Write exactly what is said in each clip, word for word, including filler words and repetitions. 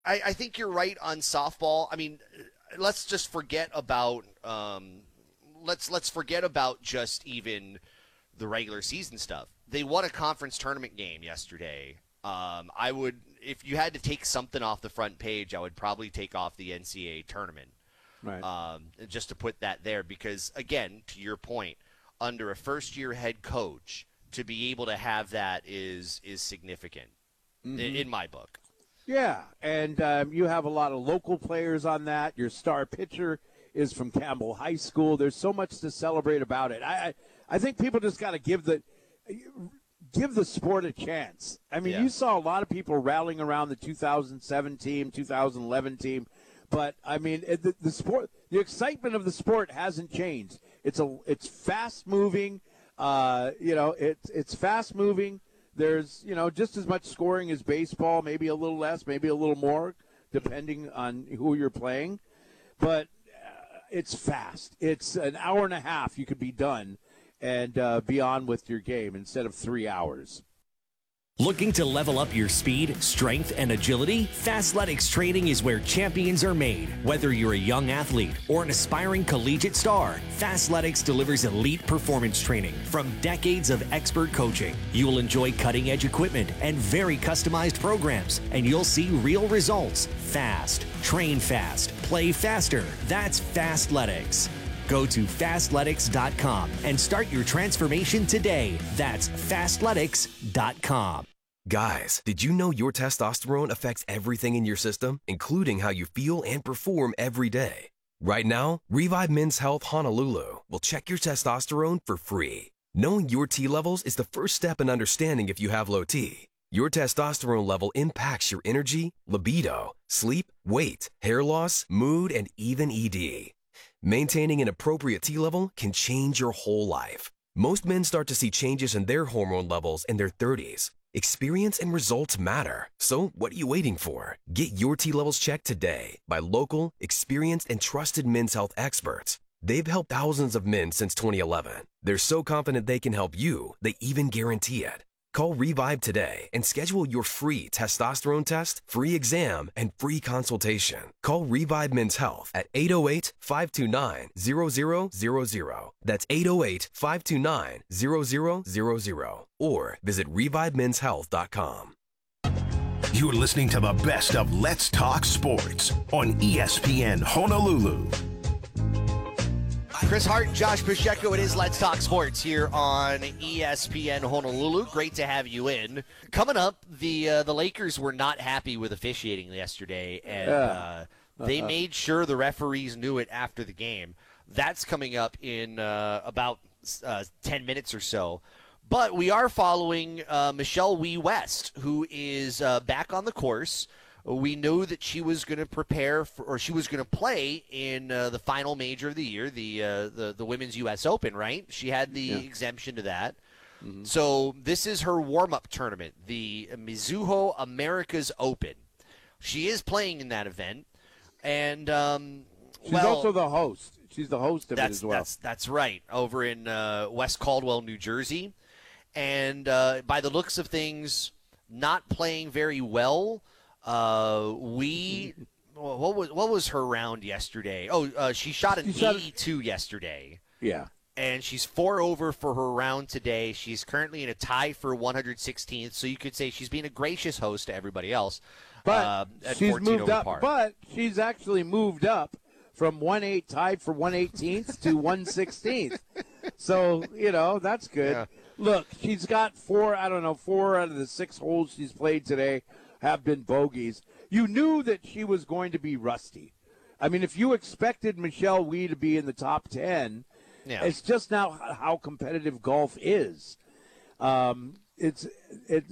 I, I think you're right on softball. I mean, let's just forget about um, let's let's forget about just even the regular season stuff. They won a conference tournament game yesterday. Um, I would, if you had to take something off the front page, I would probably take off the N C double A tournament, Right. um, just to put that there. Because again, to your point, under a first-year head coach, to be able to have that is is significant Mm-hmm. in, in my book. Yeah, and um, you have a lot of local players on that. Your star pitcher is from Campbell High School. There's so much to celebrate about it. I I, I think people just got to give the give the sport a chance. I mean, Yeah. you saw a lot of people rallying around the two thousand seven team, two thousand eleven team, but I mean, it- the, the sport, the excitement of the sport hasn't changed. It's a it's fast moving. Uh, you know, it's it's fast moving. There's, you know, just as much scoring as baseball, maybe a little less, maybe a little more, depending on who you're playing. But uh, it's fast. It's an hour and a half. You could be done and uh, be on with your game instead of three hours. Looking to level up your speed, strength, and agility? Fastletics training is where champions are made. Whether you're a young athlete or an aspiring collegiate star, Fastletics delivers elite performance training from decades of expert coaching. You will enjoy cutting-edge equipment and very customized programs, and you'll see real results fast. Train fast. Play faster. That's Fastletics. Go to fastletics dot com and start your transformation today. That's fastletics dot com. Guys, did you know your testosterone affects everything in your system, including how you feel and perform every day? Right now, Revive Men's Health Honolulu will check your testosterone for free. Knowing your T levels is the first step in understanding if you have low T. Your testosterone level impacts your energy, libido, sleep, weight, hair loss, mood, and even E D. Maintaining an appropriate T level can change your whole life. Most men start to see changes in their hormone levels in their thirties. Experience and results matter. So what are you waiting for? Get your T levels checked today by local, experienced, and trusted men's health experts. They've helped thousands of men since twenty eleven. They're so confident they can help you, they even guarantee it. Call Revive today and schedule your free testosterone test, free exam, and free consultation. Call Revive Men's Health at eight oh eight, five two nine, zero zero zero zero. That's eight oh eight, five two nine, zero zero zero zero. Or visit revive men's health dot com. You're listening to the best of Let's Talk Sports on E S P N Honolulu. Chris Hart, Josh Pacheco, it is Let's Talk Sports here on E S P N Honolulu. Great to have you in. Coming up, the uh, the Lakers were not happy with officiating yesterday, and uh, they made sure the referees knew it after the game. That's coming up in uh, about uh, ten minutes or so. But we are following uh, Michelle Wie West, who is uh, back on the course. We knew that she was going to prepare for, or she was going to play in uh, the final major of the year, the uh, the the Women's U S Open, right? She had the Yeah. exemption to that. Mm-hmm. So this is her warm-up tournament, the Mizuho Americas Open. She is playing in that event, and um, She's well, also the host. She's the host of that's it as well. that's that's right, over in uh, West Caldwell, New Jersey, and uh, by the looks of things, not playing very well. Uh, we what was what was her round yesterday? Oh, uh, she shot an She shot- eighty-two yesterday, Yeah. and she's four over for her round today. She's currently in a tie for one hundred sixteenth, so you could say she's being a gracious host to everybody else. But uh, at she's fourteen moved over up. par. But she's actually moved up from one eight tied for one eighteenth to one sixteenth. So, you know, that's good. Yeah. Look, she's got four, I don't know, four out of the six holes she's played today have been bogeys. You knew that she was going to be rusty. I mean, if you expected Michelle Wie to be in the top ten, Yeah. it's just now how competitive golf is. Um, it's it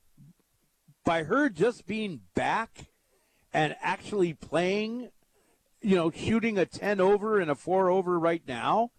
by her just being back and actually playing, you know, shooting a ten over and a four over right now.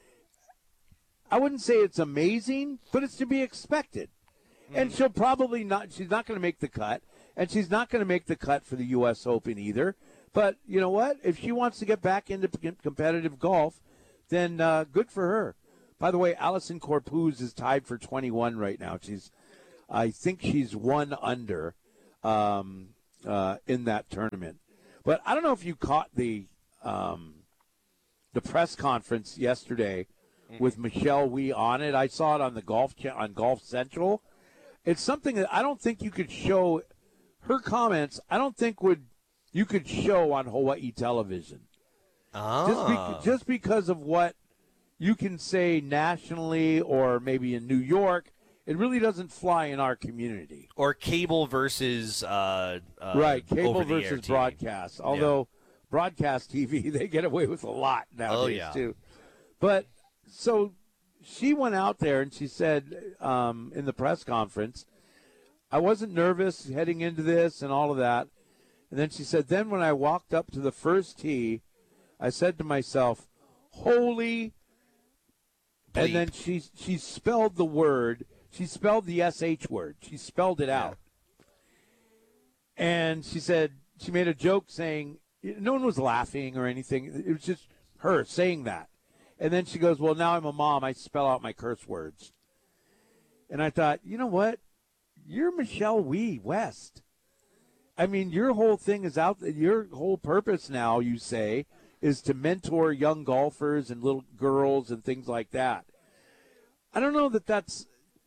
I wouldn't say it's amazing, but it's to be expected. And she'll probably not, she's not going to make the cut, and she's not going to make the cut for the U S Open either. But you know what? If she wants to get back into p- competitive golf, then uh, good for her. By the way, Allison Corpuz is tied for twenty-one right now. She's, I think she's one under. Um, uh, in that tournament. But I don't know if you caught the um, the press conference yesterday mm-hmm. with Michelle Wie on it. I saw it on the golf cha- on Golf Central. It's something that I don't think you could show. Her comments, I don't think would you could show on Hawaii television. Oh. Just, be- just because of what you can say nationally or maybe in New York, it really doesn't fly in our community. Or cable versus uh, uh, right, cable versus T V. broadcast. Although yeah. broadcast T V, they get away with a lot nowadays oh, yeah. too. But so she went out there and she said um, in the press conference, I wasn't nervous heading into this and all of that. And then she said, then when I walked up to the first tee, I said to myself, holy. Bleep. And then she she spelled the word. She spelled the S H word. She spelled it out. Yeah. And she said, she made a joke saying, no one was laughing or anything. It was just her saying that. And then she goes, well, now I'm a mom. I spell out my curse words. And I thought, you know what? You're Michelle Wie West. I mean, your whole thing is out. Your whole purpose now, you say, is to mentor young golfers and little girls and things like that. I don't know that that's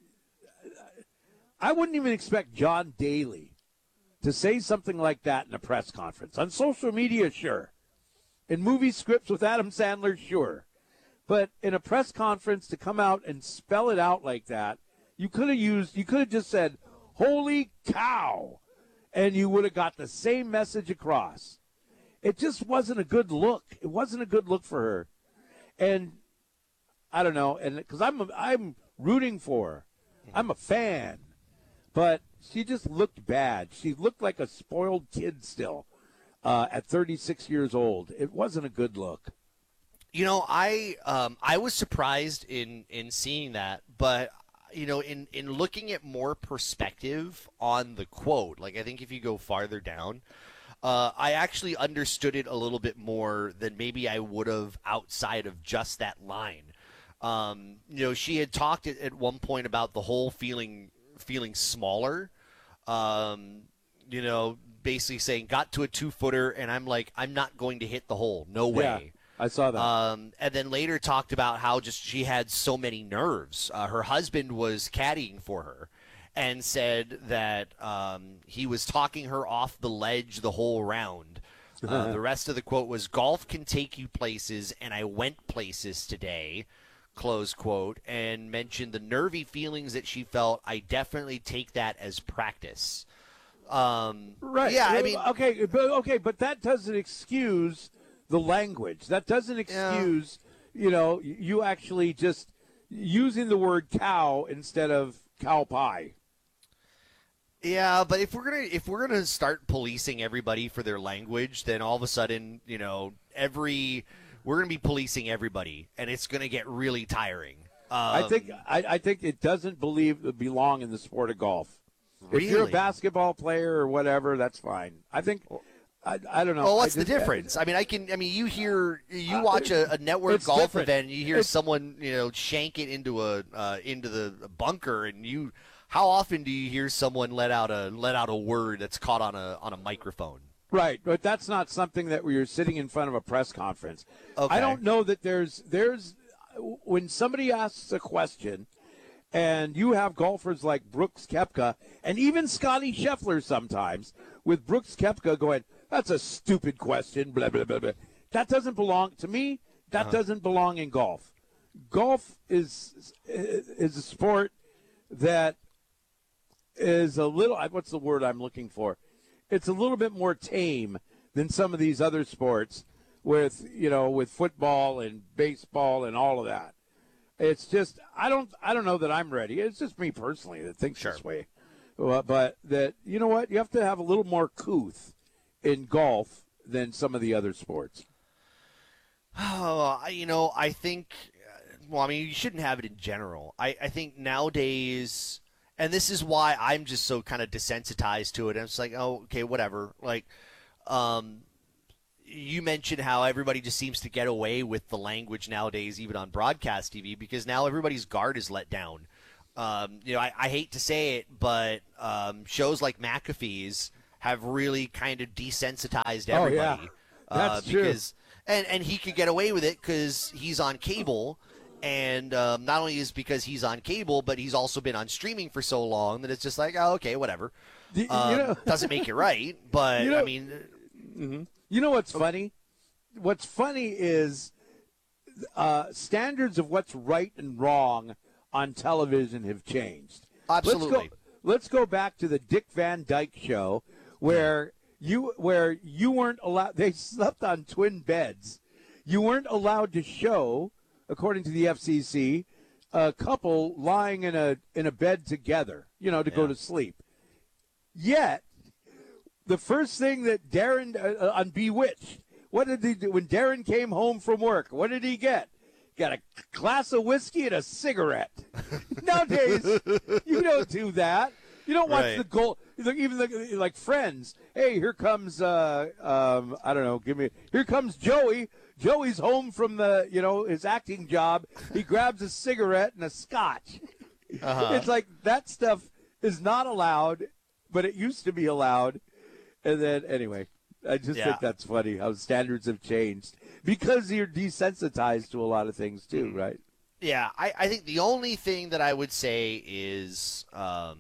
– I wouldn't even expect John Daly to say something like that in a press conference. On social media, sure. In movie scripts with Adam Sandler, sure. But in a press conference to come out and spell it out like that, you could have used – you could have just said – holy cow, and you would have got the same message across. It just wasn't a good look. It wasn't a good look for her. And I don't know, and because I'm, I'm rooting for her. I'm a fan. But she just looked bad. She looked like a spoiled kid still uh, at thirty-six years old. It wasn't a good look. You know, I um, I was surprised in, in seeing that, but – you know, in, in looking at more perspective on the quote, like I think if you go farther down, uh, I actually understood it a little bit more than maybe I would have outside of just that line. Um, you know, she had talked at, at one point about the whole feeling feeling smaller, um, you know, basically saying got to a two-footer, and I'm like, I'm not going to hit the hole. No way. Yeah. I saw that. Um, and then later talked about how just she had so many nerves. Uh, her husband was caddying for her and said that um, he was talking her off the ledge the whole round. Uh, the rest of the quote was, golf can take you places, and I went places today, close quote, and mentioned the nervy feelings that she felt. I definitely take that as practice. Um, right. Yeah, I mean. Okay, but, okay, but that doesn't excuse the language. That doesn't excuse, yeah. you know, you actually just using the word cow instead of cow pie. Yeah, but if we're gonna if we're gonna start policing everybody for their language, then all of a sudden, you know, every we're gonna be policing everybody, and it's gonna get really tiring. Um, I think I, I think it doesn't believe belong in the sport of golf. Really? If you're a basketball player or whatever, that's fine. I think. I, I don't know. Well, what's I the just, difference? I mean, I can. I mean, you hear, you watch a, a network golf different. event, and you hear it's, someone, you know, shank it into a uh, into the bunker, and you. How often do you hear someone let out a let out a word that's caught on a on a microphone? Right, but that's not something that where you're sitting in front of a press conference. Okay. I don't know that there's there's when somebody asks a question. And you have golfers like Brooks Koepka and even Scotty Scheffler sometimes with Brooks Koepka going, that's a stupid question, blah, blah, blah, blah. That doesn't belong to me. That uh-huh. doesn't belong in golf. Golf is is a sport that is a little, what's the word I'm looking for? It's a little bit more tame than some of these other sports with, you know, with football and baseball and all of that. It's just I don't I don't know that I'm ready. It's just me personally that thinks sure. this way. But, but that you know what, you have to have a little more couth in golf than some of the other sports. Oh, you know, I think. Well, I mean, you shouldn't have it in general. I, I think nowadays, and this is why I'm just so kind of desensitized to it. And it's like, oh, okay, whatever. Like, um. You mentioned how everybody just seems to get away with the language nowadays, even on broadcast T V, because now everybody's guard is let down. Um, you know, I, I hate to say it, but um, shows like McAfee's have really kind of desensitized Oh, everybody. yeah. That's uh, true. because, and, and he could get away with it because he's on cable. And um, not only is because he's on cable, but he's also been on streaming for so long that it's just like, oh, okay, whatever. You Um, know- doesn't make it right, but You know- I mean, Mm-hmm. You know what's funny? What's funny is uh, standards of what's right and wrong on television have changed. absolutely. Let's go, let's go back to the Dick Van Dyke Show, where you where you weren't allowed. They slept on twin beds. You weren't allowed to show, according to the F C C, a couple lying in a in a bed together. You know, to go Yeah. to sleep. Yet, the first thing that Darren uh, on Bewitched, what did he do when Darren came home from work? What did he get? Got a glass of whiskey and a cigarette. Nowadays, you don't do that. You don't watch Right. the goal. Even the, like Friends. Hey, here comes uh, um, I don't know. Give me. Here comes Joey. Joey's home from the you know his acting job. He grabs a cigarette and a scotch. Uh-huh. It's like that stuff is not allowed, but it used to be allowed. And then, anyway, I just Yeah. think that's funny how standards have changed because you're desensitized to a lot of things too, Mm-hmm. right? Yeah, I, I think the only thing that I would say is, um,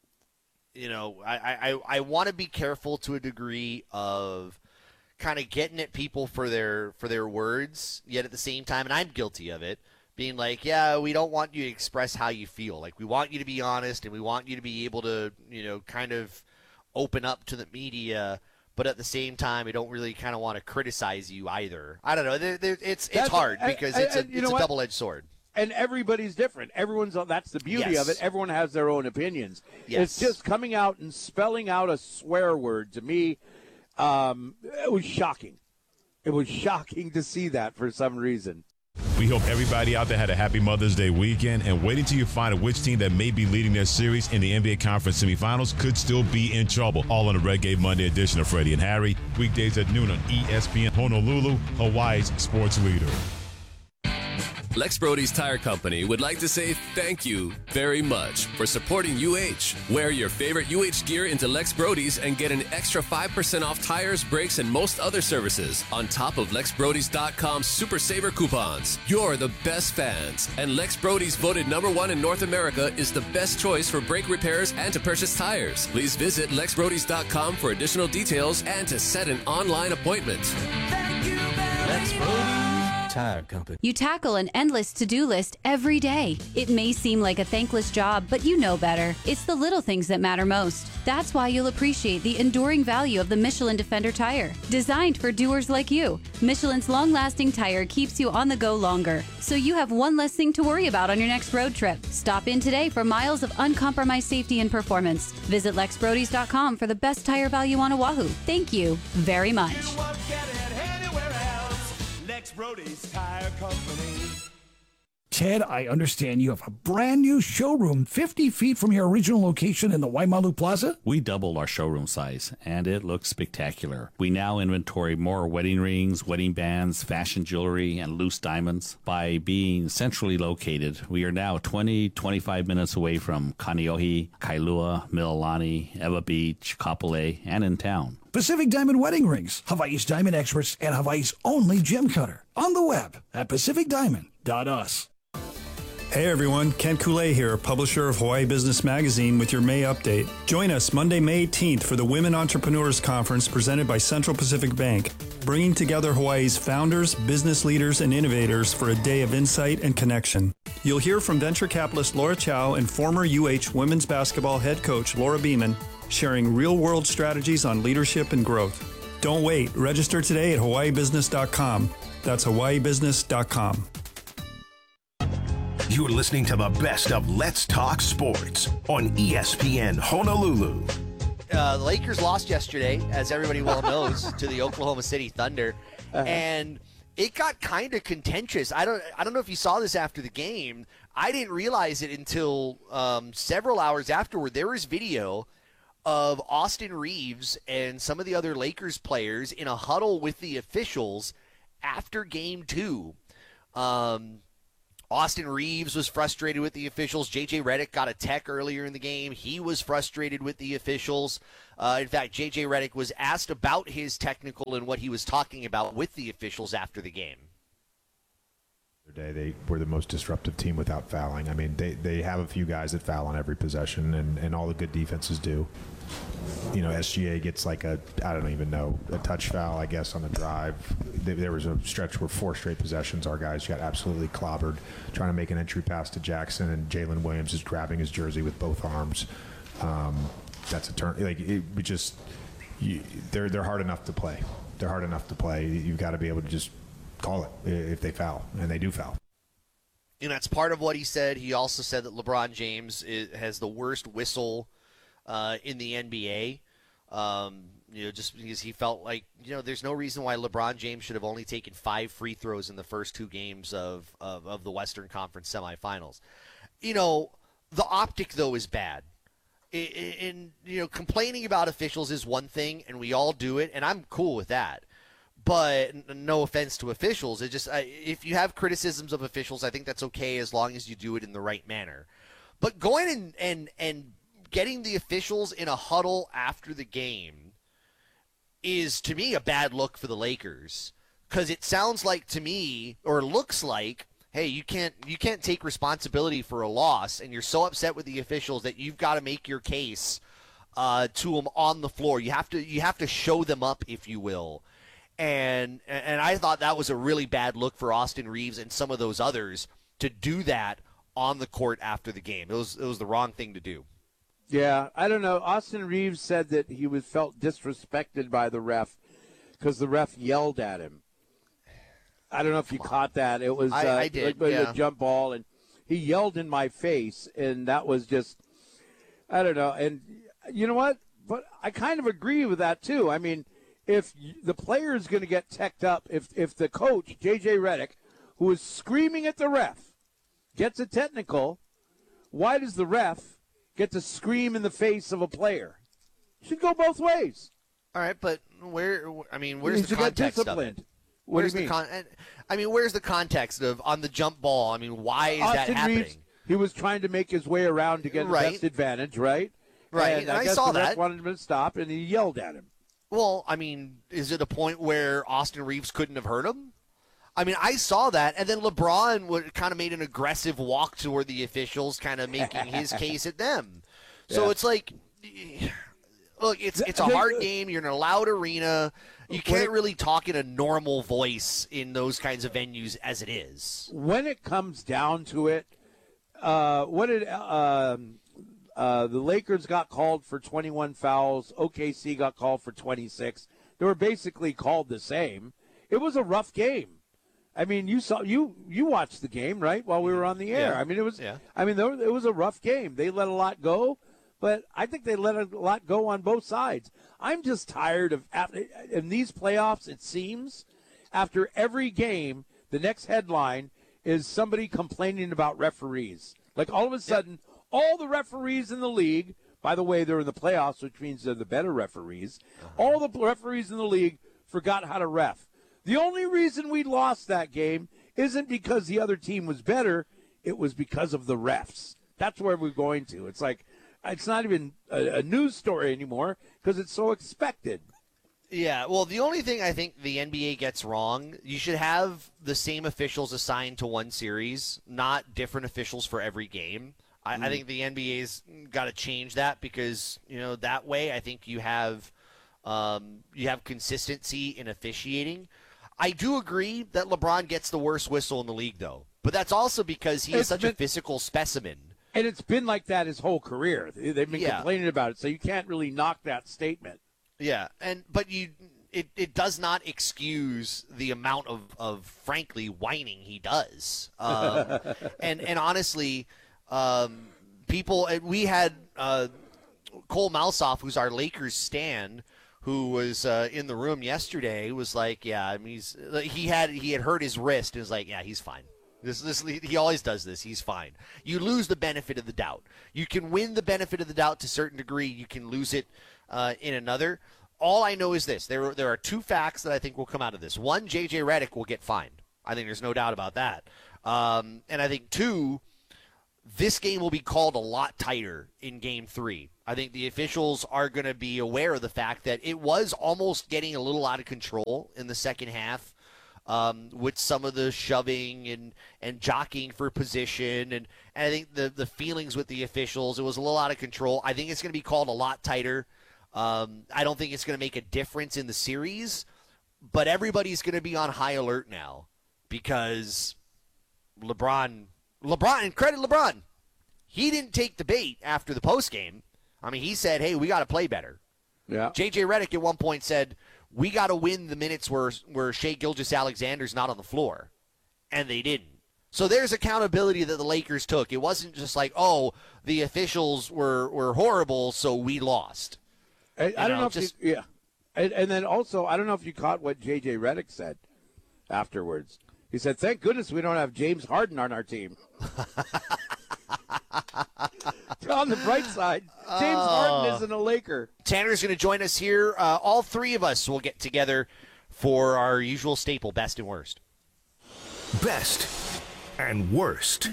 you know, I, I, I want to be careful to a degree of kind of getting at people for their for their words, yet at the same time, and I'm guilty of it, being like, yeah, we don't want you to express how you feel. Like, we want you to be honest, and we want you to be able to, you know, kind of open up to the media, but at the same time, we don't really kind of want to criticize you either. I don't know. There, there, it's it's That's- hard and- because and- it's a, and you it's know a what? double-edged sword. And everybody's different. Everyone's that's the beauty Yes. of it. Everyone has their own opinions. Yes. It's just coming out and spelling out a swear word to me. Um, it was shocking. It was shocking to see that for some reason. We hope everybody out there had a happy Mother's Day weekend, and wait until you find out which team that may be leading their series in the N B A Conference semifinals could still be in trouble. All on the Red Gate Monday edition of Freddie and Harry, weekdays at noon on E S P N Honolulu, Hawaii's sports leader. Lex Brody's Tire Company would like to say thank you very much for supporting U H. Wear your favorite U H gear into Lex Brody's and get an extra five percent off tires, brakes, and most other services on top of Lex Brodys dot com Super Saver coupons. You're the best fans, and Lex Brody's voted number one in North America is the best choice for brake repairs and to purchase tires. Please visit Lex Brodys dot com for additional details and to set an online appointment. Lex Brody. Tire Company. You tackle an endless to-do list every day. It may seem like a thankless job, but you know better. It's the little things that matter most. That's why you'll appreciate the enduring value of the Michelin Defender tire. Designed for doers like you, Michelin's long-lasting tire keeps you on the go longer, so you have one less thing to worry about on your next road trip. Stop in today for miles of uncompromised safety and performance. Visit Lex Brodys dot com for the best tire value on Oahu. Thank you very much. Brody's Tire Company. Ted, I understand you have a brand new showroom fifty feet from your original location in the Waimalu Plaza? We doubled our showroom size, and it looks spectacular. We now inventory more wedding rings, wedding bands, fashion jewelry, and loose diamonds. By being centrally located, we are now twenty, twenty-five minutes away from Kaneohe, Kailua, Mililani, Ewa Beach, Kapolei, and in town. Pacific Diamond Wedding Rings, Hawaii's diamond experts and Hawaii's only gem cutter. On the web at pacific diamond dot u s. Hey everyone, Ken Koulé here, publisher of Hawaii Business Magazine with your May update. Join us Monday, May eighteenth for the Women Entrepreneurs Conference presented by Central Pacific Bank, bringing together Hawaii's founders, business leaders, and innovators for a day of insight and connection. You'll hear from venture capitalist Laura Chow and former U H women's basketball head coach Laura Beeman, sharing real-world strategies on leadership and growth. Don't wait. Register today at hawaii business dot com. That's hawaii business dot com. You're listening to the best of Let's Talk Sports on E S P N Honolulu. Uh, the Lakers lost yesterday, as everybody well knows, to the Oklahoma City Thunder, uh-huh. and it got kind of contentious. I don't, I don't know if you saw this after the game. I didn't realize it until um, several hours afterward. There was video of Austin Reeves and some of the other Lakers players in a huddle with the officials after Game Two. Um, Austin Reeves was frustrated with the officials. J J Redick got a tech earlier in the game. He was frustrated with the officials. Uh, in fact, J J Redick was asked about his technical and what he was talking about with the officials after the game. Day they were the most disruptive team without fouling. I mean, they, they have a few guys that foul on every possession, and, and all the good defenses do. You know, S G A gets like a, I don't even know, a touch foul, I guess, on the drive. There, there was a stretch where four straight possessions, our guys got absolutely clobbered trying to make an entry pass to Jackson, and Jalen Williams is grabbing his jersey with both arms. Um, that's a turn. Like, it we just, you, they're, they're hard enough to play. They're hard enough to play. You've got to be able to just call it if they foul, and they do foul. And that's part of what he said. He also said that LeBron James is, has the worst whistle uh, in the N B A. Um, you know, just because he felt like, you know, there's no reason why LeBron James should have only taken five free throws in the first two games of, of, of the Western Conference semifinals. You know, the optic, though, is bad. And, you know, complaining about officials is one thing, and we all do it, and I'm cool with that. But no offense to officials, it just I, if you have criticisms of officials, I think that's okay as long as you do it in the right manner. But going and and, and getting the officials in a huddle after the game is, to me, a bad look for the Lakers, because it sounds like to me, or looks like, hey, you can't you can't take responsibility for a loss, and you're so upset with the officials that you've got to make your case uh, to them on the floor. You have to you have to show them up, if you will. And and I thought that was a really bad look for Austin Reeves and some of those others to do that on the court after the game. It was it was the wrong thing to do. Yeah, I don't know. Austin Reeves said that he was felt disrespected by the ref because the ref yelled at him. I don't know if you caught that. It was I, uh, I did, like, yeah. a jump ball, and he yelled in my face, and that was just, I don't know. And you know what? But I kind of agree with that too. I mean, if the player is going to get teched up, if if the coach, J J Redick, who is screaming at the ref, gets a technical, why does the ref get to scream in the face of a player? It should go both ways. All right, but where, I mean, where's He the context of disciplined. it? What Where's do you the mean? con- I mean, where's the context of on the jump ball? I mean, why is Austin that happening? Reeves, he was trying to make his way around to get Right. the best advantage, right? Right, And and I, I guess saw the ref that. wanted him to stop, and he yelled at him. Well, I mean, is it a point where Austin Reeves couldn't have hurt him? I mean, I saw that, and then LeBron would, kind of made an aggressive walk toward the officials, kind of making his case at them. So Yeah. it's like, look, it's it's a hard game. You're in a loud arena. You can't really talk in a normal voice in those kinds of venues as it is. When it comes down to it, uh, what did um, uh, the Lakers got called for twenty-one fouls? O K C got called for twenty-six. They were basically called the same. It was a rough game. I mean, you saw you you watched the game, right, while we were on the air. Yeah. I mean, it was. Yeah. I mean, there, it was a rough game. They let a lot go, but I think they let a lot go on both sides. I'm just tired of in these playoffs. It seems after every game, the next headline is somebody complaining about referees. Like all of a sudden, all the referees in the league. By the way, they're in the playoffs, which means they're the better referees. All the referees in the league forgot how to ref. The only reason we lost that game isn't because the other team was better. It was because of the refs. That's where we're going to. It's like it's not even a, a news story anymore because it's so expected. Yeah, well, the only thing I think the N B A gets wrong, you should have the same officials assigned to one series, not different officials for every game. I, Mm. I think the N B A's got to change that because, you know, that way I think you have um, you have consistency in officiating. I do agree that LeBron gets the worst whistle in the league, though. But that's also because he is It's such been- a physical specimen. And it's been like that his whole career. They've been Yeah. complaining about it, so you can't really knock that statement. Yeah, and but you, it, it does not excuse the amount of, of frankly whining he does. Um, and and honestly, um, people and we had uh, Cole Malsoff, who's our Lakers stan, who was uh, in the room yesterday, was like, yeah, I mean, he's he had he had hurt his wrist and was like, yeah, he's fine. This, this, he always does this. He's fine. You lose the benefit of the doubt. You can win the benefit of the doubt to a certain degree. You can lose it uh, in another. All I know is this. There, there are two facts that I think will come out of this. One, J J Redick will get fined. I think there's no doubt about that. Um, and I think, two, this game will be called a lot tighter in game three. I think the officials are going to be aware of the fact that it was almost getting a little out of control in the second half um, with some of the shoving and, and jockeying for position. And, and I think the, the feelings with the officials, it was a little out of control. I think it's going to be called a lot tighter. Um, I don't think it's going to make a difference in the series, but everybody's going to be on high alert now because LeBron, LeBron, and credit LeBron, he didn't take the bait after the postgame. I mean, he said, hey, we got to play better. Yeah. J J Redick at one point said, we got to win the minutes where, where Shai Gilgeous-Alexander's not on the floor, and they didn't. So there's accountability that the Lakers took. It wasn't just like, oh, the officials were, were horrible, so we lost. I, I don't know, know if just, you, yeah. And, and then also, I don't know if you caught what J J Redick said afterwards. He said, thank goodness we don't have James Harden on our team. On the bright side, James uh, Harden isn't a Laker. Tanner's going to join us here. Uh, all three of us will get together for our usual staple, best and worst. Best and worst.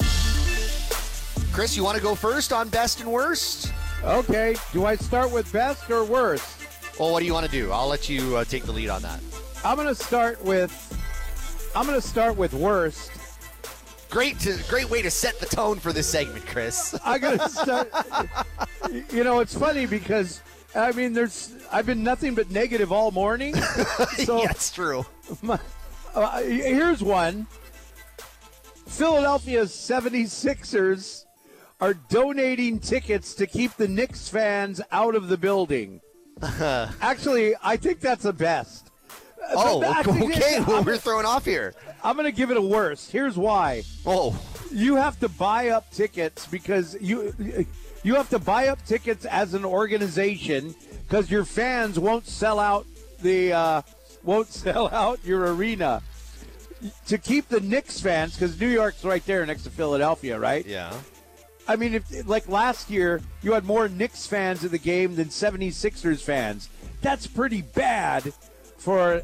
Chris, you want to go first on best and worst? Okay. Do I start with best or worst? Well, what do you want to do? I'll let you uh, take the lead on that. I'm going to start with I'm going to start with worst. Great, to, great way to set the tone for this segment, Chris. I got to start. You know, it's funny because I mean, there's I've been nothing but negative all morning. So yeah, that's true. My, uh, here's one. Philadelphia's seventy-sixers are donating tickets to keep the Knicks fans out of the building. Actually, I think that's the best. Oh, okay. Well, we're throwing off here. I'm going to give it a worst. Here's why. Oh. You have to buy up tickets because you you have to buy up tickets as an organization because your fans won't sell out the uh, won't sell out your arena. To keep the Knicks fans, because New York's right there next to Philadelphia, right? Yeah. I mean, if like last year, you had more Knicks fans in the game than seventy-sixers fans. That's pretty bad for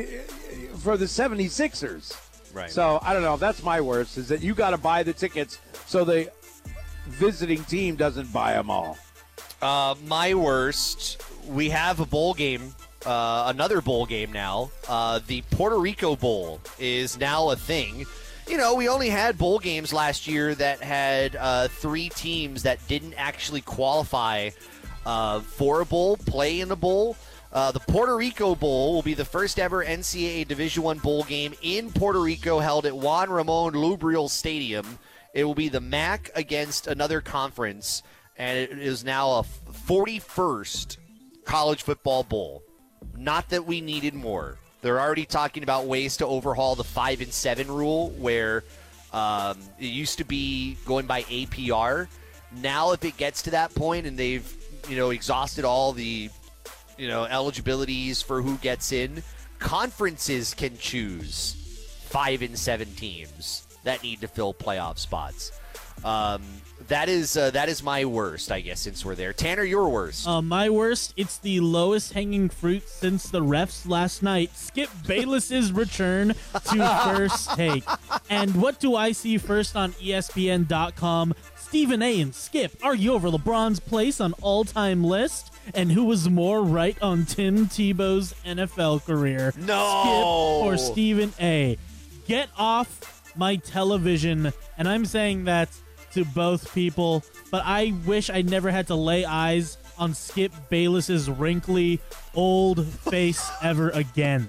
for the seventy-sixers. Right. So, I don't know. That's my worst, is that you got to buy the tickets so the visiting team doesn't buy them all. Uh, my worst, we have a bowl game, uh, another bowl game now. Uh, the Puerto Rico Bowl is now a thing. You know, we only had bowl games last year that had uh, three teams that didn't actually qualify uh, for a bowl, play in a bowl. Uh, the Puerto Rico Bowl will be the first ever N C double A Division I bowl game in Puerto Rico held at Juan Ramon Lubriel Stadium. It will be the M A C against another conference, and it is now a forty-first college football bowl. Not that we needed more. They're already talking about ways to overhaul the five and seven rule, where um, it used to be going by A P R. Now, if it gets to that point and they've, you know, exhausted all the, you know, eligibilities for who gets in, conferences can choose five and seven teams that need to fill playoff spots. Um, that is uh, that is my worst, I guess, since we're there. Tanner, your worst. Uh, my worst, it's the lowest hanging fruit since the refs last night. Skip Bayless's return to First Take. And what do I see first on E S P N dot com? Stephen A. and Skip argue over LeBron's place on all-time list, and who was more right on Tim Tebow's N F L career. No! Skip or Stephen A. Get off my television. And I'm saying that to both people, but I wish I never had to lay eyes on Skip Bayless's wrinkly, old face ever again.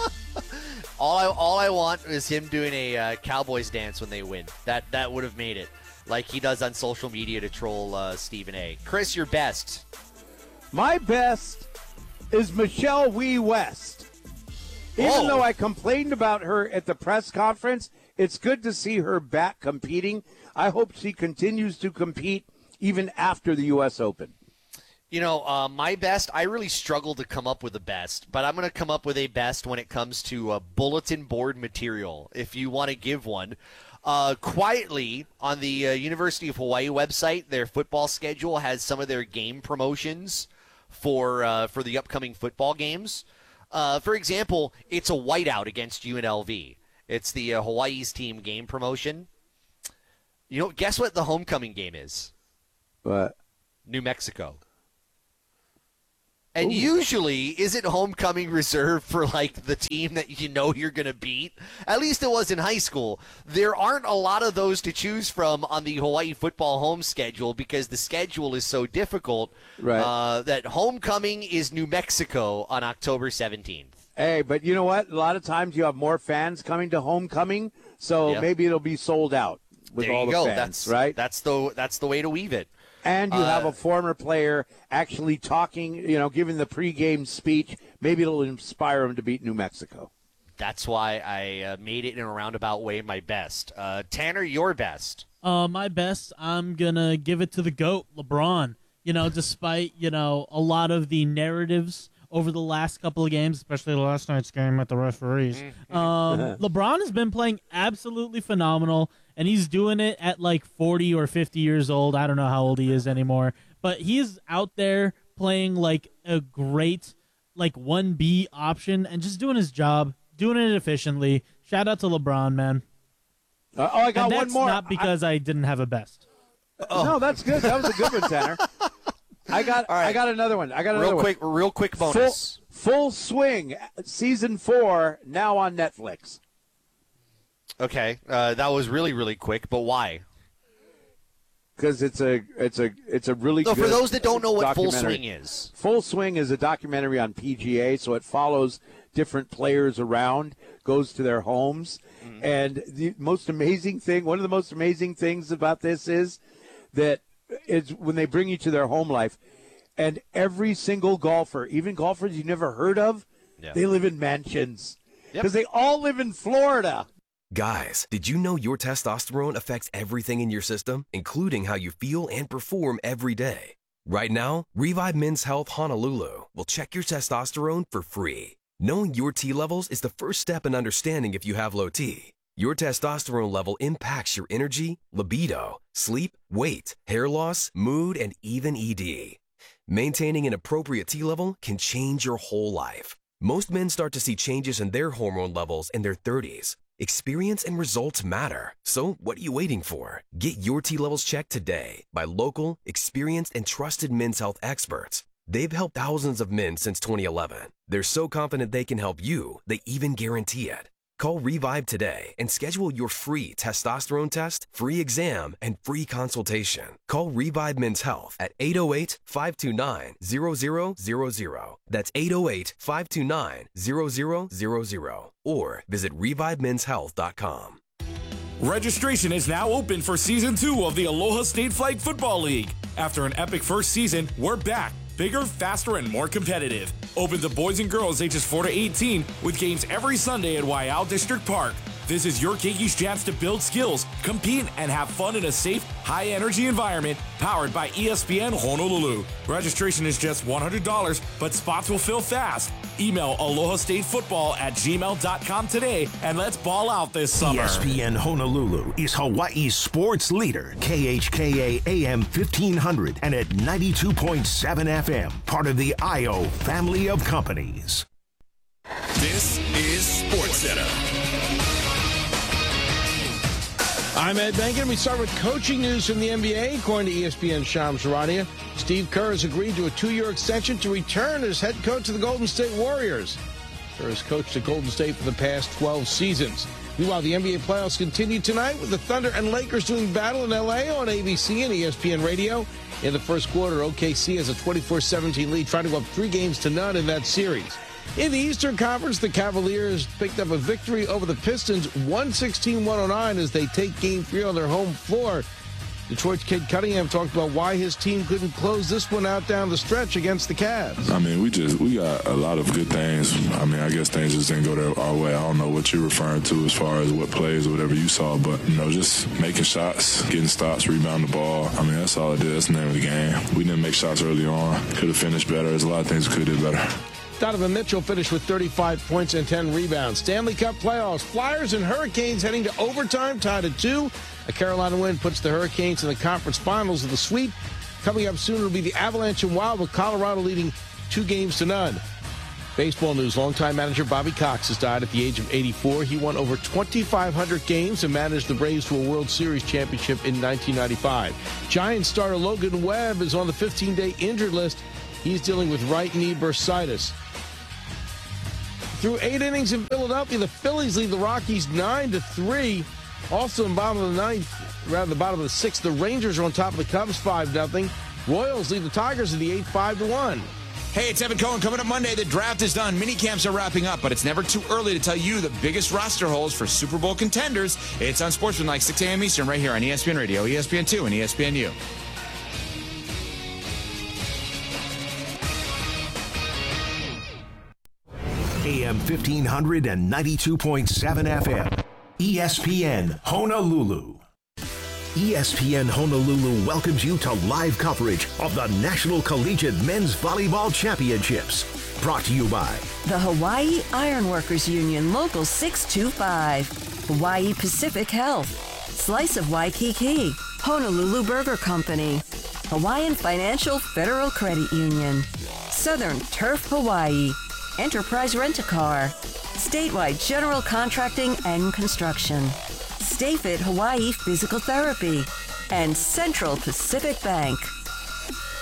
All I all I want is him doing a uh, Cowboys dance when they win. That that would have made it, like he does on social media to troll uh, Stephen A. Chris, your best. My best is Michelle Wee West. Even oh. though I complained about her at the press conference, it's good to see her back competing. I hope she continues to compete even after the U S Open. You know, uh, my best, I really struggle to come up with a best, but I'm going to come up with a best when it comes to uh, bulletin board material, if you want to give one. Uh, quietly, on the uh, University of Hawaii website, their football schedule has some of their game promotions for uh, for the upcoming football games. Uh, for example, it's a whiteout against U N L V. It's the uh, Hawaii's team game promotion. You know, guess what the homecoming game is? What? New Mexico. And Ooh. Usually, isn't homecoming reserved for, like, the team that you know you're going to beat? At least it was in high school. There aren't a lot of those to choose from on the Hawaii football home schedule because the schedule is so difficult right. uh, that homecoming is New Mexico on October seventeenth. Hey, but you know what? A lot of times you have more fans coming to homecoming, so yep. maybe it'll be sold out with there all you the go. fans, that's, right? That's the, that's the way to weave it. And you uh, have a former player actually talking, you know, giving the pregame speech. Maybe it'll inspire him to beat New Mexico. That's why I uh, made it in a roundabout way my best. Uh, Tanner, your best. Uh, my best, I'm going to give it to the GOAT, LeBron. You know, despite, you know, a lot of the narratives over the last couple of games, especially the last night's game with the referees, um, LeBron has been playing absolutely phenomenal. And he's doing it at like forty or fifty years old. I don't know how old he is anymore. But he's out there playing like a great like one B option and just doing his job, doing it efficiently. Shout out to LeBron, man. Uh, oh, I got and one that's more. Not because I, I didn't have a best. Oh. No, that's good. That was a good one, Tanner. I got right. I got another one. I got another real one. quick, real quick bonus. Full, full Swing, season four, now on Netflix. Okay, uh, that was really, really quick, but why? Because it's a it's a it's a really so good for those that don't know what Full documentary. Swing is, Full Swing is a documentary on P G A, so it follows different players around, goes to their homes, mm-hmm. and the most amazing thing, one of the most amazing things about this is that it's when they bring you to their home life, and every single golfer, even golfers you never heard of, yeah. they live in mansions because yep. they all live in Florida. Guys, did you know your testosterone affects everything in your system, including how you feel and perform every day? Right now, Revive Men's Health Honolulu will check your testosterone for free. Knowing your T levels is the first step in understanding if you have low T. Your testosterone level impacts your energy, libido, sleep, weight, hair loss, mood, and even E D. Maintaining an appropriate T level can change your whole life. Most men start to see changes in their hormone levels in their thirties. Experience and results matter. So what are you waiting for? Get your T levels checked today by local, experienced, and trusted men's health experts. They've helped thousands of men since twenty eleven. They're so confident they can help you, they even guarantee it. Call Revive today and schedule your free testosterone test, free exam, and free consultation. Call Revive Men's Health at eight oh eight, five two nine, zero zero zero zero. That's eight oh eight, five two nine, zero zero zero zero. Or visit revive men's health dot com. Registration is now open for Season two of the Aloha State Flag Football League. After an epic first season, we're back. Bigger, faster, and more competitive. Open to boys and girls ages four to eighteen with games every Sunday at Waiau District Park. This is your Keikis chance to build skills, compete, and have fun in a safe, high-energy environment powered by E S P N Honolulu. Registration is just one hundred dollars, but spots will fill fast. Email aloha state football at gmail dot com today, and let's ball out this summer. E S P N Honolulu is Hawaii's sports leader. K H K A A M fifteen hundred and at ninety-two point seven F M. Part of the I O family of companies. This is SportsCenter. I'm Ed Benkin. We start with coaching news from the N B A. According to E S P N's Shams Charania, Steve Kerr has agreed to a two-year extension to return as head coach of the Golden State Warriors. Kerr has coached at Golden State for the past twelve seasons. Meanwhile, the N B A playoffs continue tonight with the Thunder and Lakers doing battle in L A on A B C and E S P N Radio. In the first quarter, O K C has a twenty-four seventeen lead, trying to go up three games to none in that series. In the Eastern Conference, the Cavaliers picked up a victory over the Pistons, one sixteen one oh nine, as they take Game three on their home floor. Detroit's Cade Cunningham talked about why his team couldn't close this one out down the stretch against the Cavs. I mean, we just we got a lot of good things. I mean, I guess things just didn't go there our way. I don't know what you're referring to as far as what plays or whatever you saw, but, you know, just making shots, getting stops, rebounding the ball. I mean, that's all it did. That's the name of the game. We didn't make shots early on. Could have finished better. There's a lot of things we could have did better. Donovan Mitchell finished with thirty-five points and ten rebounds. Stanley Cup playoffs. Flyers and Hurricanes heading to overtime, tied at two. A Carolina win puts the Hurricanes in the conference finals of the sweep. Coming up soon will be the Avalanche and Wild, with Colorado leading two games to none. Baseball news. Longtime manager Bobby Cox has died at the age of eighty-four. He won over twenty-five hundred games and managed the Braves to a World Series championship in nineteen ninety-five. Giants starter Logan Webb is on the fifteen-day injured list. He's dealing with right knee bursitis. Through eight innings in Philadelphia, the Phillies lead the Rockies nine to three. Also in the bottom of the ninth, rather the bottom of the sixth, the Rangers are on top of the Cubs five nothing. Royals lead the Tigers in the eighth five to one. Hey, it's Evan Cohen. Coming up Monday, the draft is done. Mini camps are wrapping up, but it's never too early to tell you the biggest roster holes for Super Bowl contenders. It's on Sportsmanlike, six a.m. Eastern, right here on E S P N Radio, E S P N two, and E S P N U. A M fifteen hundred and ninety-two point seven F M. E S P N Honolulu. E S P N Honolulu welcomes you to live coverage of the National Collegiate Men's Volleyball Championships. Brought to you by the Hawaii Ironworkers Union Local six two five, Hawaii Pacific Health, Slice of Waikiki, Honolulu Burger Company, Hawaiian Financial Federal Credit Union, Southern Turf Hawaii, Enterprise Rent-A-Car, Statewide General Contracting and Construction, Stay Fit Hawaii Physical Therapy, and Central Pacific Bank.